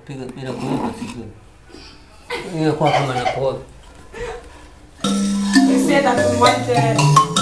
piga bila kulipa sikio. Ingekuwa kama na kwa. Sasa tumeacha